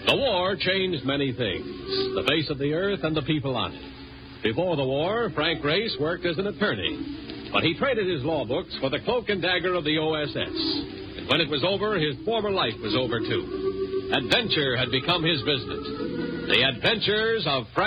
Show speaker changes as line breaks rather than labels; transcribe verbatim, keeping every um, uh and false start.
The war changed many things, the face of the earth and the people on it. Before the war, Frank Grace worked as an attorney, but he traded his law books for the cloak and dagger of the O S S. And when it was over, his former life was over, too. Adventure had become his business. The Adventures of Frank